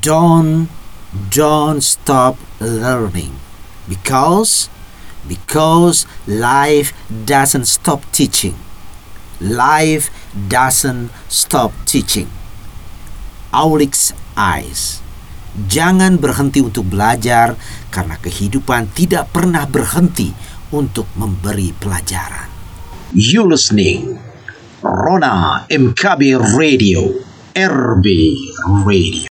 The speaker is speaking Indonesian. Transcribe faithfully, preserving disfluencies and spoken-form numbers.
don't don't stop learning because because life doesn't stop teaching. Life doesn't stop teaching. Aulick's eyes. Jangan berhenti untuk belajar karena kehidupan tidak pernah berhenti untuk memberi pelajaran. You listening Rona M K B Radio, R B Radio.